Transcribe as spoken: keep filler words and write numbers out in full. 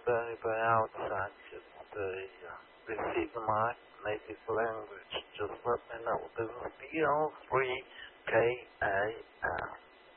anybody outside just uh, receive my native language, just let me know. This is D L three K A F.